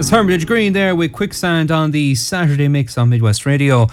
Hermitage Green there with Quicksand on the Saturday Mix on Midwest Radio.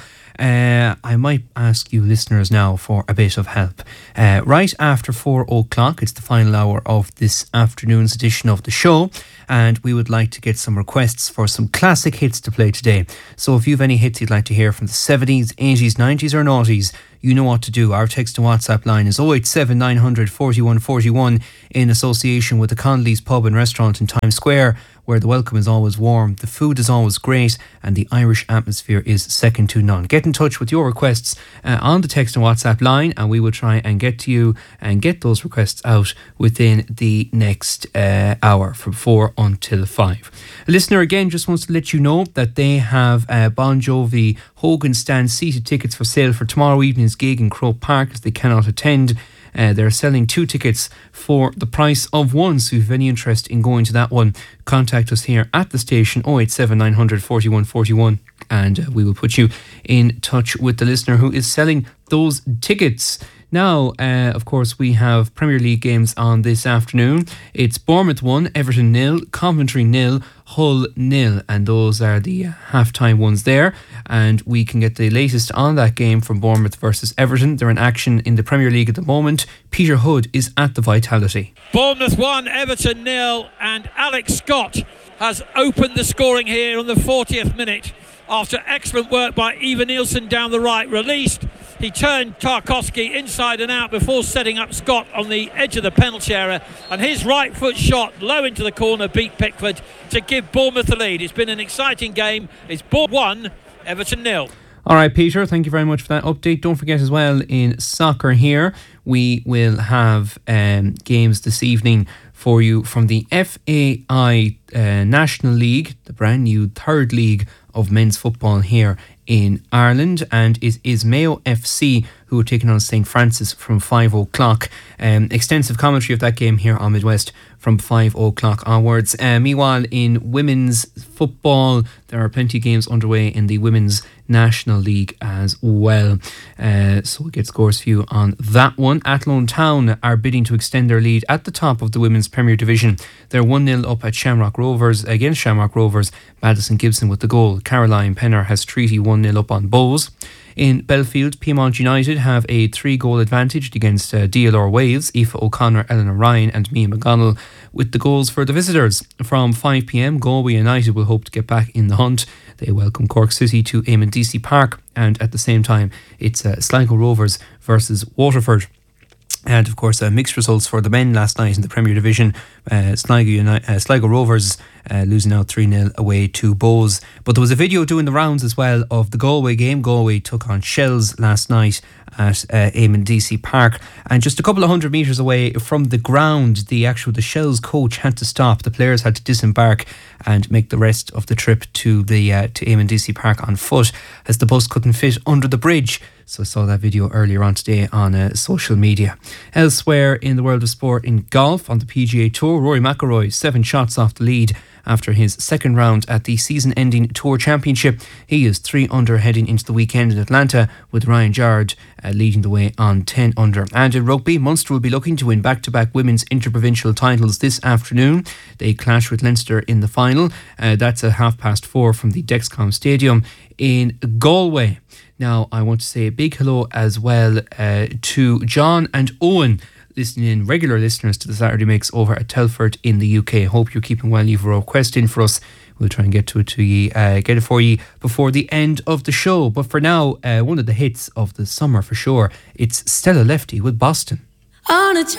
I might ask you listeners now for a bit of help. Right after 4 o'clock, it's the final hour of this afternoon's edition of the show, and we would like to get some requests for some classic hits to play today. So if you have any hits you'd like to hear from the 70s, 80s, 90s or noughties, you know what to do. Our text and WhatsApp line is 087 900 41 41 in association with the Connolly's Pub and Restaurant in Times Square, where the welcome is always warm, the food is always great, and the Irish atmosphere is second to none. Get in touch with your requests on the text and WhatsApp line, and we will try and get to you and get those requests out within the next hour from 4 until 5. A listener again just wants to let you know that they have Bon Jovi Hogan Stand seated tickets for sale for tomorrow evening's gig in Croke Park, as they cannot attend. They're selling 2 tickets for the price of 1, so if you have any interest in going to that one, contact us here at the station 087 900 41 41, and we will put you in touch with the listener who is selling those tickets. Now, of course, we have Premier League games on this afternoon. It's Bournemouth 1, Everton 0, Coventry 0, Hull 0, and those are the half-time ones there. And we can get the latest on that game from Bournemouth versus Everton. They're in action in the Premier League at the moment. Peter Hood is at the Vitality. Bournemouth 1, Everton 0, and Alex Scott has opened the scoring here on the 40th minute after excellent work by Eva Nielsen down the right. Released, he turned Tarkowski inside and out before setting up Scott on the edge of the penalty area, and his right foot shot low into the corner beat Pickford to give Bournemouth the lead. It's been an exciting game. It's Bournemouth 1, Everton 0. All right, Peter, thank you very much for that update. Don't forget as well, in soccer here, we will have games this evening for you from the FAI National League, the brand new third league of men's football here in Ireland, and it is Mayo FC who are taking on St. Francis from 5 o'clock. Extensive commentary of that game here on Midwest from 5 o'clock onwards. Meanwhile, in women's football, there are plenty of games underway in the Women's National League as well. So we'll get scores for you on that one. Athlone Town are bidding to extend their lead at the top of the Women's Premier Division. They're 1-0 up at Shamrock Rovers. Against Shamrock Rovers, Madison Gibson with the goal. Caroline Penner has Treaty 1-0 up on Bowes. In Belfield, Piedmont United have a 3-goal advantage against DLR Waves. Aoife O'Connor, Eleanor Ryan and Mia McGonnell with the goals for the visitors. From 5pm, Galway United will hope to get back in the hunt. They welcome Cork City to Eamon DC Park, and at the same time it's Sligo Rovers versus Waterford. And of course, mixed results for the men last night in the Premier Division. Sligo Rovers losing out 3-0 away to Bowes. But there was a video doing the rounds as well of the Galway game. Galway took on Shells last night at Eamon DC Park, and just a couple of 100 metres away from the ground, the Shells coach had to stop. The players had to disembark and make the rest of the trip to Eamon DC Park on foot, as the bus couldn't fit under the bridge. So I saw that video earlier on today on social media. Elsewhere in the world of sport, in golf on the PGA Tour, Rory McIlroy 7 shots off the lead after his second round at the season-ending Tour Championship. He is 3 under heading into the weekend in Atlanta, with Ryan Jarrett leading the way on 10 under. And in rugby, Munster will be looking to win back-to-back women's interprovincial titles this afternoon. They clash with Leinster in the final. That's at 4:30 from the Dexcom Stadium in Galway. Now, I want to say a big hello as well to John and Owen, listening in, regular listeners to the Saturday Mix over at Telford in the UK. Hope you're keeping well. You've a request in for us. We'll try and get get it for you before the end of the show. But for now, one of the hits of the summer for sure, it's Stella Lefty with Boston. On a